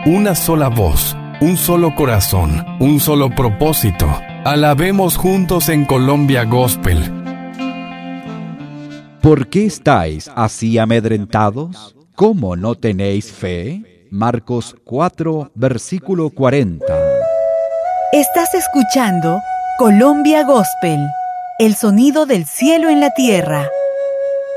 una sola voz, un solo corazón, un solo propósito. Alabemos juntos en Colombia Gospel. ¿Por qué estáis así amedrentados? ¿Cómo no tenéis fe? Marcos 4, versículo 40. Estás escuchando Colombia Gospel, el sonido del cielo en la tierra.